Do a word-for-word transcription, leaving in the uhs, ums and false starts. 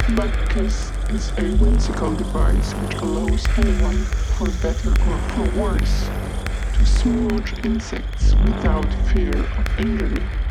Bacchus is a whimsical device which allows anyone, for better or for worse, to smooch insects without fear of injury.